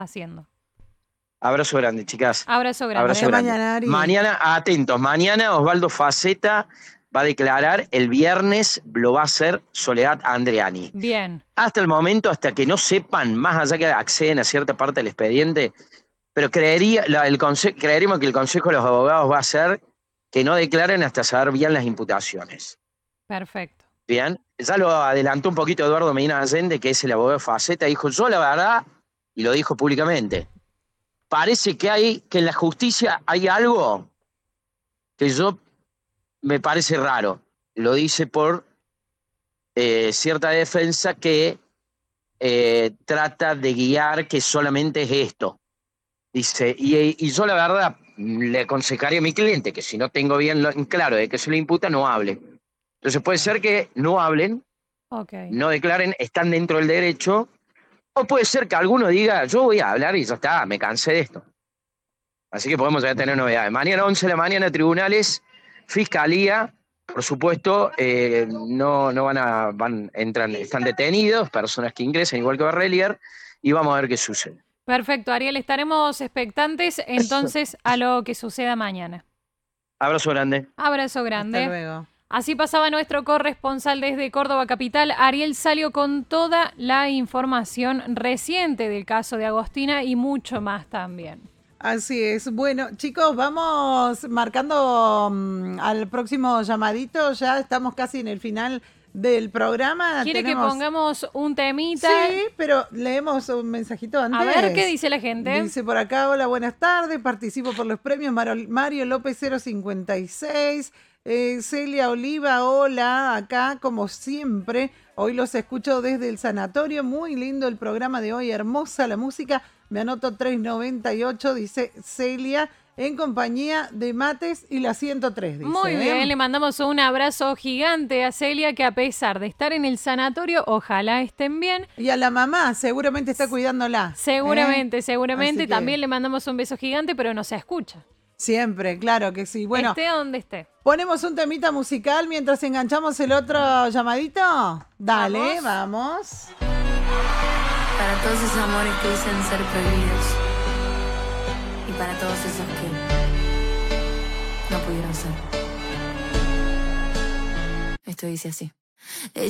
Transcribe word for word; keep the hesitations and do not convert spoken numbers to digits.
haciendo. Abrazo grande, chicas. Abrazo grande. Abrazo grande. Mañana, Ari. Mañana, atentos, mañana Osvaldo Faceta va a declarar, el viernes lo va a hacer Soledad Andreani. Bien. Hasta el momento, hasta que no sepan, más allá que acceden a cierta parte del expediente, pero creería, la, el conse- creeríamos que el Consejo de los Abogados va a hacer que no declaren hasta saber bien las imputaciones. Perfecto. Bien, ya lo adelantó un poquito Eduardo Medina Allende, que es el abogado de Faceta, dijo, yo la verdad, y lo dijo públicamente, parece que hay, que en la justicia hay algo que yo me parece raro. Lo dice por eh, cierta defensa que eh, trata de guiar que solamente es esto. Dice, y, y yo la verdad le aconsejaría a mi cliente que si no tengo bien lo, claro de que se le imputa, no hable. Entonces puede ser que no hablen, Okay. no declaren, están dentro del derecho, o puede ser que alguno diga, yo voy a hablar y ya está, me cansé de esto. Así que podemos ya tener novedades. Mañana once de la mañana, tribunales, fiscalía, por supuesto, eh, no, no van a, van, entran, están detenidos, personas que ingresan, igual que Barrelier, y vamos a ver qué sucede. Perfecto, Ariel, estaremos expectantes entonces a lo que suceda mañana. Abrazo grande. Abrazo grande. Hasta luego. Así pasaba nuestro corresponsal desde Córdoba Capital. Ariel salió con toda la información reciente del caso de Agostina y mucho más también. Así es. Bueno, chicos, vamos marcando um, al próximo llamadito. Ya estamos casi en el final del programa. ¿Quiere Tenemos... que pongamos un temita? Sí, pero leemos un mensajito antes. A ver qué dice la gente. Dice por acá, hola, buenas tardes. Participo por los premios Mario, Mario López cero cincuenta y seis. Eh, Celia Oliva, hola, acá como siempre. Hoy los escucho desde el sanatorio. Muy lindo el programa de hoy, hermosa la música. Me anoto tres noventa y ocho, dice Celia, en compañía de Mates y la ciento tres, dice. Muy bien, ¿eh? le mandamos un abrazo gigante a Celia, que a pesar de estar en el sanatorio, ojalá estén bien. Y a la mamá, seguramente está cuidándola. Seguramente, ¿eh? seguramente. Así que... También le mandamos un beso gigante, pero no se escucha. Siempre, claro que sí. Bueno, esté donde esté. ¿Ponemos un temita musical mientras enganchamos el otro llamadito? Dale, vamos. vamos. Para todos esos amores que dicen ser prohibidos. Y para todos esos que no pudieron ser. Esto dice así. Ella